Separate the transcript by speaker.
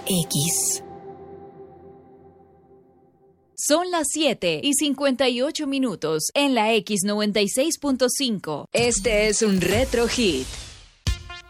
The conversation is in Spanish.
Speaker 1: X.
Speaker 2: Son las 7:58 en la X96.5. Este es un Retro Hit.